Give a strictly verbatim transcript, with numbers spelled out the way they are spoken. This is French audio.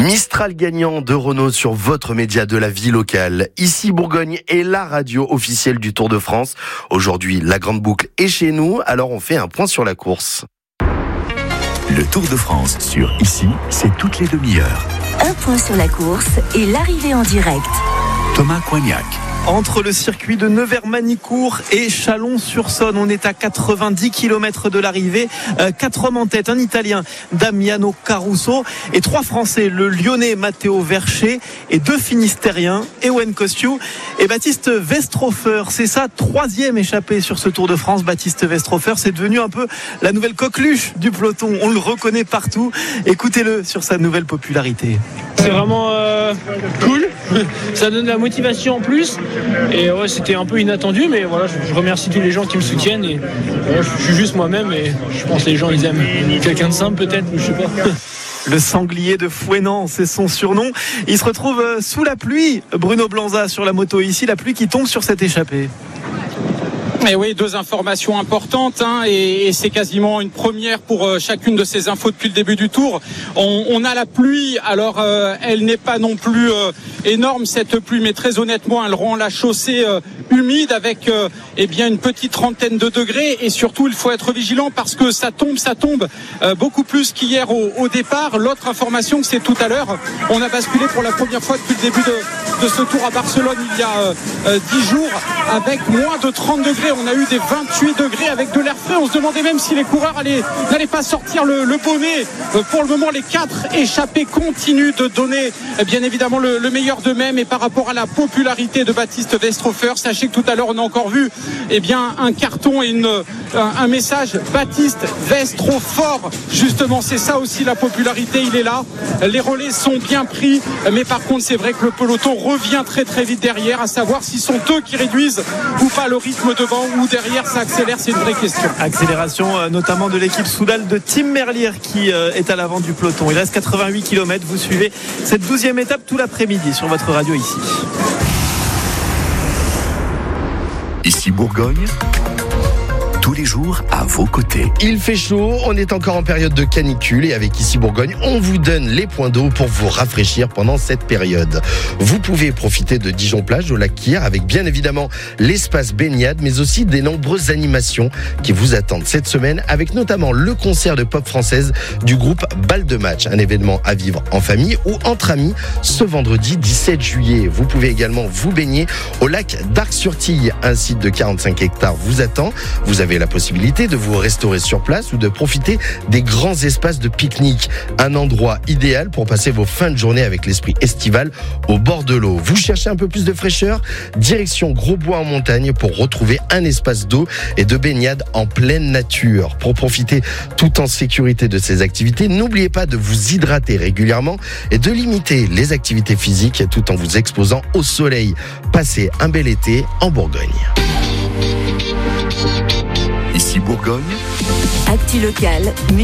Mistral gagnant de Renault sur votre média de la vie locale. Ici Bourgogne est la radio officielle du Tour de France. Aujourd'hui, la grande boucle est chez nous, alors on fait un point sur la course. Le Tour de France sur Ici, c'est toutes les demi-heures. Un point sur la course et l'arrivée en direct. Thomas Coignac. Entre le circuit de Nevers-Manicourt et Chalon-sur-Saône, on est à quatre-vingt-dix kilomètres de l'arrivée. Euh, quatre hommes en tête, un Italien, Damiano Caruso, et trois Français, le Lyonnais Matteo Verché et deux Finistériens, Ewen Kostiou et Baptiste Westrofer. C'est sa troisième échappée sur ce Tour de France. Baptiste Westrofer, c'est devenu un peu la nouvelle coqueluche du peloton. On le reconnaît partout. Écoutez-le sur sa nouvelle popularité. C'est vraiment euh, cool, ça donne de la motivation en plus et ouais, c'était un peu inattendu, mais voilà, je, je remercie tous les gens qui me soutiennent et ouais, je suis juste moi-même et je pense que les gens ils aiment quelqu'un de simple peut-être, je sais pas. Le sanglier de Fouesnant, c'est son surnom. Il se retrouve sous la pluie, Bruno Blanza sur la moto ici, la pluie qui tombe sur cette échappée. Et oui, deux informations importantes hein, et, et c'est quasiment une première pour euh, chacune de ces infos depuis le début du tour. On, on a la pluie, alors euh, elle n'est pas non plus euh, énorme cette pluie, mais très honnêtement, elle rend la chaussée euh, humide avec euh, eh bien une petite trentaine de degrés et surtout il faut être vigilant parce que ça tombe, ça tombe euh, beaucoup plus qu'hier au, au départ. L'autre information, c'est tout à l'heure, on a basculé pour la première fois depuis le début de, de ce tour à Barcelone il y a euh, euh, dix jours avec moins de trente degrés. On a eu des vingt-huit degrés avec de l'air frais. On se demandait même si les coureurs allaient, n'allaient pas sortir le, le bonnet. Pour le moment, les quatre échappés continuent de donner bien évidemment le, le meilleur d'eux-mêmes. Et par rapport à la popularité de Baptiste Westrofer, sachez que tout à l'heure, on a encore vu eh bien, un carton et une, un, un message Baptiste Westrofer. Justement, c'est ça aussi la popularité. Il est là. Les relais sont bien pris. Mais par contre, c'est vrai que le peloton revient très très vite derrière, à savoir si sont eux qui réduisent ou pas le rythme devant ou derrière ça accélère, c'est une vraie question. Accélération euh, notamment de l'équipe Soudal de Tim Merlier qui euh, est à l'avant du peloton. Il reste quatre-vingt-huit kilomètres. Vous suivez cette douzième étape tout l'après-midi sur votre radio ici. Ici Bourgogne, tous les jours à vos côtés. Il fait chaud, on est encore en période de canicule et avec Ici Bourgogne, on vous donne les points d'eau pour vous rafraîchir pendant cette période. Vous pouvez profiter de Dijon-Plage au lac Kyr avec bien évidemment l'espace baignade, mais aussi des nombreuses animations qui vous attendent cette semaine avec notamment le concert de pop française du groupe Balle de Match, un événement à vivre en famille ou entre amis ce vendredi dix-sept juillet. Vous pouvez également vous baigner au lac d'Arc-sur-Tille, un site de quarante-cinq hectares vous attend. Vous avez la possibilité de vous restaurer sur place ou de profiter des grands espaces de pique-nique. Un endroit idéal pour passer vos fins de journée avec l'esprit estival au bord de l'eau. Vous cherchez un peu plus de fraîcheur? Direction Grosbois en montagne pour retrouver un espace d'eau et de baignade en pleine nature. Pour profiter tout en sécurité de ces activités, n'oubliez pas de vous hydrater régulièrement et de limiter les activités physiques tout en vous exposant au soleil. Passez un bel été en Bourgogne. Ici Bourgogne, Actu locale,